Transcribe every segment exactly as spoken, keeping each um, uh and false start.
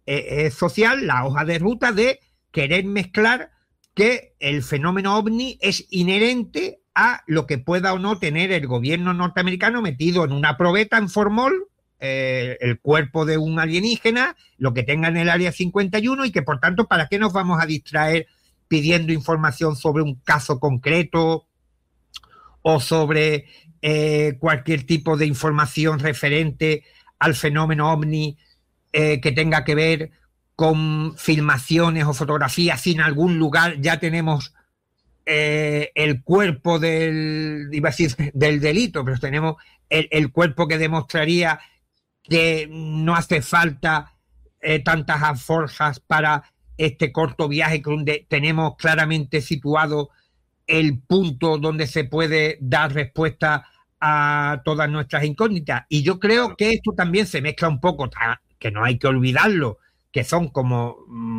eh, eh, social, la hoja de ruta de querer mezclar que el fenómeno ovni es inherente a lo que pueda o no tener el gobierno norteamericano metido en una probeta en formol, eh, el cuerpo de un alienígena, lo que tenga en el área cincuenta y uno, y que por tanto, ¿para qué nos vamos a distraer pidiendo información sobre un caso concreto o sobre eh, cualquier tipo de información referente al fenómeno ovni eh, que tenga que ver con filmaciones o fotografías? Si en algún lugar ya tenemos eh, el cuerpo del, iba a decir, del delito, pero tenemos el, el cuerpo que demostraría que no hace falta eh, tantas alforjas para este corto viaje, donde tenemos claramente situado el punto donde se puede dar respuesta a todas nuestras incógnitas. Y yo creo que esto también se mezcla un poco, que no hay que olvidarlo, que son como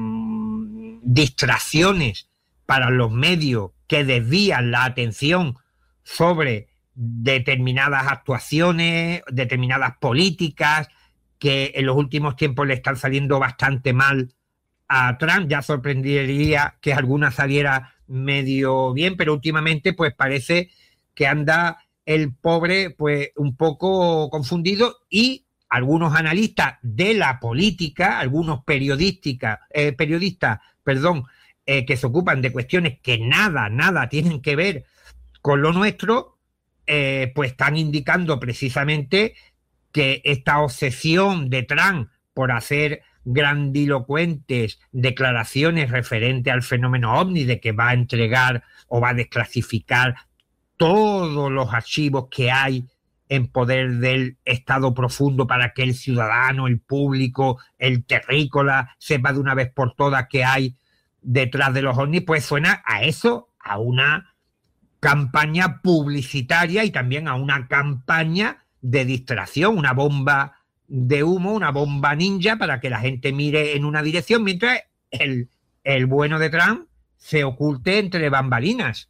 mmm, distracciones para los medios que desvían la atención sobre determinadas actuaciones, determinadas políticas que en los últimos tiempos le están saliendo bastante mal a Trump. Ya sorprendería que alguna saliera medio bien, pero últimamente pues parece que anda el pobre pues un poco confundido, y algunos analistas de la política, algunos periodística, eh, periodistas, perdón, eh, que se ocupan de cuestiones que nada, nada tienen que ver con lo nuestro, eh, pues están indicando precisamente que esta obsesión de Trump por hacer grandilocuentes declaraciones referentes al fenómeno ovni, de que va a entregar o va a desclasificar todos los archivos que hay en poder del Estado profundo para que el ciudadano, el público, el terrícola sepa de una vez por todas qué hay detrás de los ovnis, pues suena a eso, a una campaña publicitaria y también a una campaña de distracción, una bomba de humo, una bomba ninja para que la gente mire en una dirección mientras el, el bueno de Trump se oculte entre bambalinas.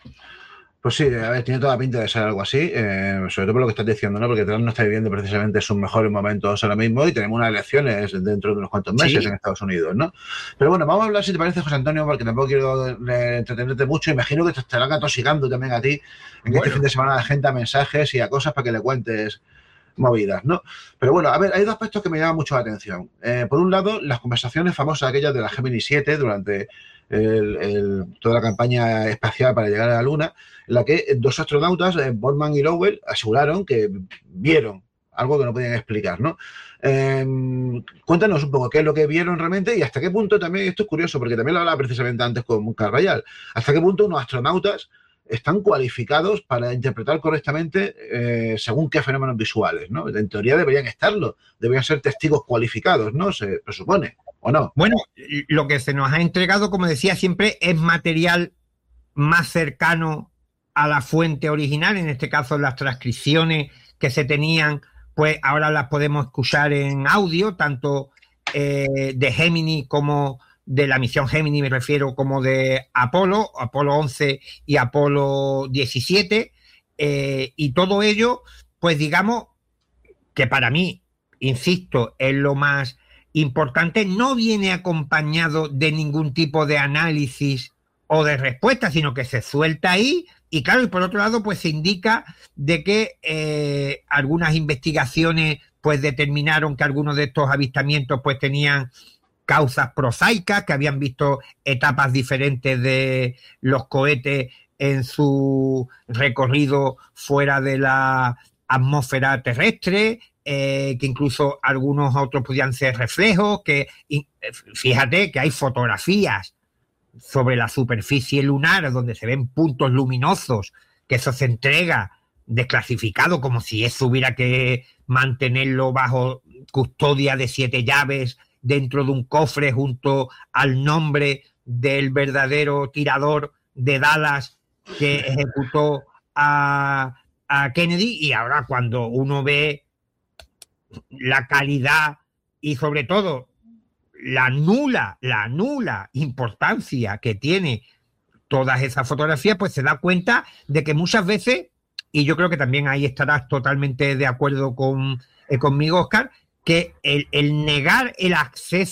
Pues sí, a ver, tiene toda la pinta de ser algo así, eh, sobre todo por lo que estás diciendo, ¿no? Porque Trump no está viviendo precisamente sus mejores momentos ahora mismo y tenemos unas elecciones dentro de unos cuantos meses, ¿sí?, en Estados Unidos, ¿no? Pero bueno, vamos a hablar, si te parece, José Antonio, porque tampoco quiero eh, entretenerte mucho. Imagino que te estarán atosigando también a ti en bueno. este fin de semana de gente a mensajes y a cosas para que le cuentes movidas, ¿no? Pero bueno, a ver, hay dos aspectos que me llaman mucho la atención. Eh, por un lado, las conversaciones famosas aquellas de la Gemini siete durante el, el, toda la campaña espacial para llegar a la Luna, en la que dos astronautas, eh, Boltzmann y Lowell, aseguraron que vieron algo que no podían explicar, ¿no? Eh, cuéntanos un poco qué es lo que vieron realmente y hasta qué punto también, esto es curioso, porque también lo hablaba precisamente antes con Carvallal, hasta qué punto unos astronautas están cualificados para interpretar correctamente eh, según qué fenómenos visuales, ¿no? En teoría deberían estarlo, deberían ser testigos cualificados, ¿no? Se presupone, ¿o no? Bueno, lo que se nos ha entregado, como decía siempre, es material más cercano a la fuente original, en este caso las transcripciones que se tenían, pues ahora las podemos escuchar en audio, tanto eh, de Gemini como de la misión Gemini, me refiero, como de Apolo, Apolo once y Apolo diecisiete, eh, y todo ello, pues digamos que para mí, insisto, es lo más importante, no viene acompañado de ningún tipo de análisis o de respuesta, sino que se suelta ahí. Y claro, y por otro lado, pues se indica de que eh, algunas investigaciones pues determinaron que algunos de estos avistamientos pues tenían causas prosaicas, que habían visto etapas diferentes de los cohetes en su recorrido fuera de la atmósfera terrestre, eh, que incluso algunos otros podían ser reflejos, que y, fíjate que hay fotografías sobre la superficie lunar donde se ven puntos luminosos, que eso se entrega desclasificado como si eso hubiera que mantenerlo bajo custodia de siete llaves dentro de un cofre junto al nombre del verdadero tirador de Dallas que ejecutó a, a Kennedy. Y ahora cuando uno ve la calidad y sobre todo la nula, la nula importancia que tiene todas esas fotografías, pues se da cuenta de que muchas veces, y yo creo que también ahí estarás totalmente de acuerdo con, eh, conmigo, Oscar, que el, el negar el acceso